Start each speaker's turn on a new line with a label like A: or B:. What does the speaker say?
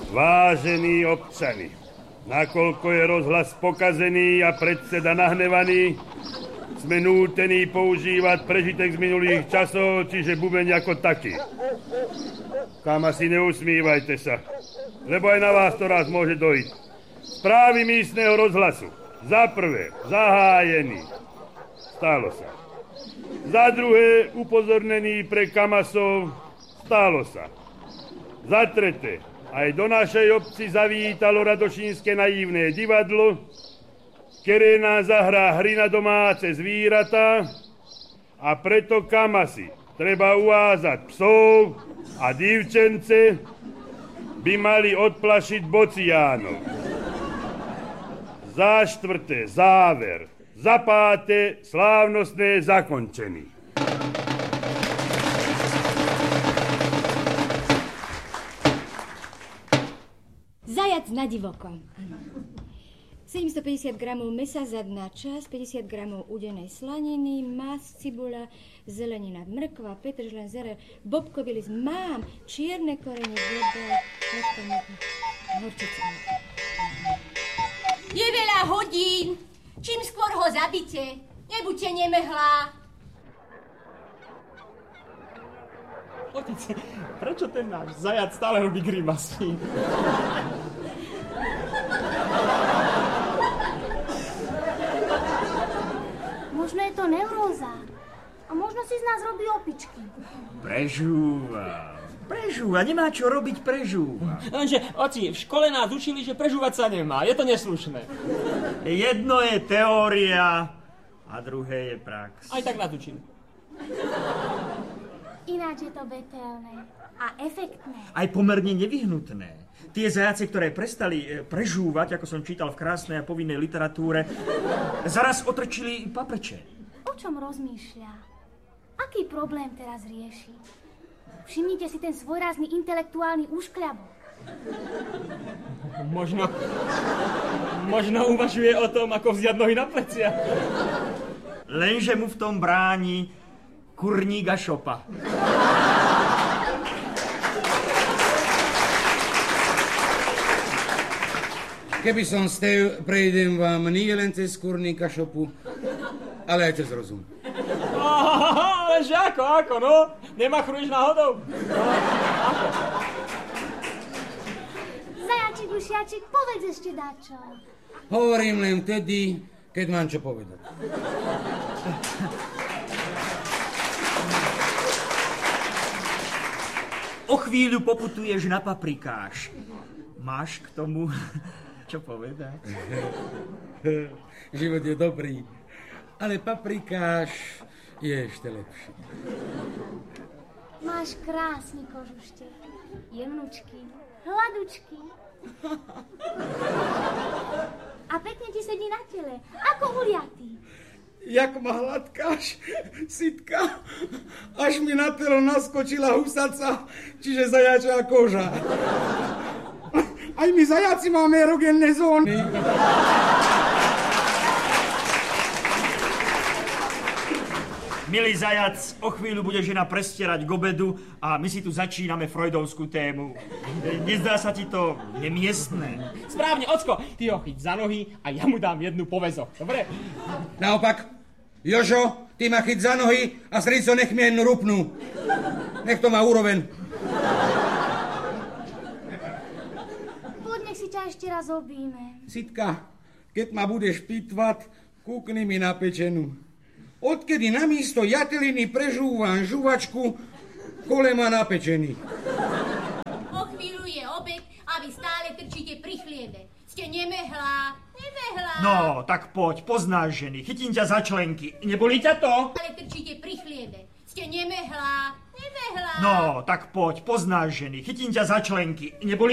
A: Vážení občani, nakoľko je rozhlas pokazený a predseda nahnevaný, sme nútení používať prežitek z minulých časov, čiže bubeň ako taký. Kam asi neusmívajte sa, lebo aj na vás to raz môže dojít. Správy místneho rozhlasu. Za prvé, zahájený. Stalo sa. Za druhé, upozornený pre kamasov. Stalo sa. Za tretie, aj do našej obci zavítalo Radošínske naivné divadlo, ktoré nám zahrá hry na domáce zvíratá a preto kamasi treba uvázať psov a divčence by mali odplašiť bociánov. Za štvrté, záver. Za páté, slávnostné zakončenie.
B: Zajac na divokom. 750 gramov mesa zadnača, 50 gramov udenej slaniny, mas, cibula, zelenina, mrkva, petržlen, zeler, bobkový list. Mám čierne korene, voda, horčica.
C: Je veľa hodín. Čím skôr ho zabite, nebuďte nemehlá.
D: Otec, prečo ten náš zajac stále robí grimasy?
E: Možno je to neuróza. A možno si z nás robí opičky.
F: Prežúva, nemá čo robiť, prežúva.
D: Lenže, oci, v škole nás učili, že prežúvať sa nemá. Je to neslušné.
F: Jedno je teória a druhé je prax.
D: Aj tak nás učili.
E: Ináč je to vetelné a efektné.
F: Aj pomerne nevyhnutné. Tie zajace, ktoré prestali prežúvať, ako som čítal v krásnej a povinnej literatúre, zaraz otrčili paprče.
E: O čom rozmýšľa? Aký problém teraz rieši? Všimnite si ten svojrázny intelektuálny úškľabok.
D: Možno uvažuje o tom, ako vziať nohy na plecia.
F: Lenže mu v tom bráni kurník a šopa.
G: Keby som stev, prejdem vám nie len cez kurník a šopu, ale aj cez rozum.
D: Lenže ako, no? Nemachruješ náhodou?
E: Zajačik, ušiačik, povedz ešte dačo.
G: Hovorím len vtedy, keď mám čo povedať.
F: O chvíľu poputuješ na paprikáš. Máš k tomu čo povedať?
G: Život je dobrý, ale paprikáš je ešte lepší.
E: Máš krásny kožuštek, jemnučky, hladučky. A pekne ti sedí na tele, ako uliatý.
G: Jak ma hladkáš, Sitka, až mi na telo naskočila husaca, čiže zajačá koža. Aj my zajaci máme erogenné zóny.
F: Milý zajac, o chvíľu bude žena prestierať k obedu a my si tu začíname freudovskú tému. Nezdá sa ti to nemiestné?
D: Správne, ocko, ty ho chyť za nohy a ja mu dám jednu poväzok, dobre?
G: Naopak, Jožo, ty ma chyť za nohy a srdco nech mi jednu rupnú. Nech to má úroveň.
E: Poď, nech si ťa ešte raz obíme.
G: Sitka, keď ma budeš pitvať, kúkni mi na pečenu. Odkedy namiesto jateliny prežúvam žuvačku, kole má napečený.
C: O chvíľu je obed a vy stále trčíte pri chliebe. Ste nemehlá.
F: No, tak poď, poznáš ženy. Chytím ťa za členky. Nebolí ťa to?
C: Ale trčíte pri chliebe. Ste nemehlá.
F: No, tak poď, poznáš ženy. Chytím ťa za členky. Nebolí